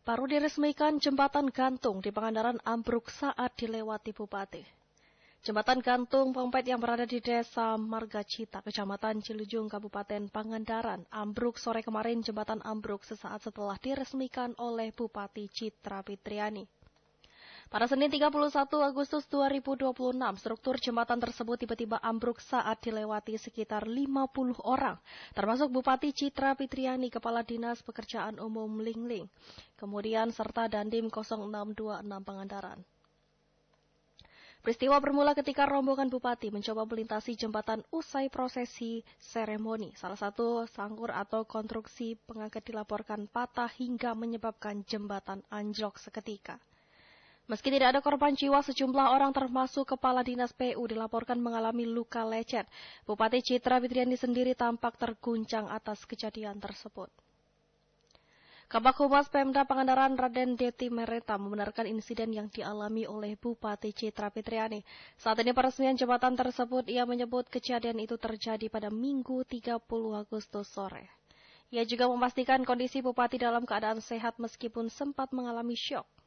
Baru diresmikan jembatan gantung di Pangandaran ambruk saat dilewati Bupati. Jembatan gantung Pompet yang berada di Desa Margacita, Kecamatan Cilujung, Kabupaten Pangandaran, ambruk sore kemarin. Jembatan ambruk sesaat setelah diresmikan oleh Bupati Citra Fitriani. Pada Senin 31 Agustus 2026, struktur jembatan tersebut tiba-tiba ambruk saat dilewati sekitar 50 orang, termasuk Bupati Citra Fitriani, Kepala Dinas Pekerjaan Umum Lingling, kemudian serta Dandim 0626 Pangandaran. Peristiwa bermula ketika rombongan Bupati mencoba melintasi jembatan usai prosesi seremoni. Salah satu sangkur atau konstruksi pengangkat dilaporkan patah hingga menyebabkan jembatan anjlok seketika. Meski tidak ada korban jiwa, sejumlah orang termasuk Kepala Dinas PU dilaporkan mengalami luka lecet. Bupati Citra Fitriani sendiri tampak terguncang atas kejadian tersebut. Kabag Humas Pemda Pangandaran Raden Deti Mereta membenarkan insiden yang dialami oleh Bupati Citra Fitriani. Saat ini peresmian jembatan tersebut, ia menyebut kejadian itu terjadi pada Minggu 30 Agustus sore. Ia juga memastikan kondisi Bupati dalam keadaan sehat meskipun sempat mengalami syok.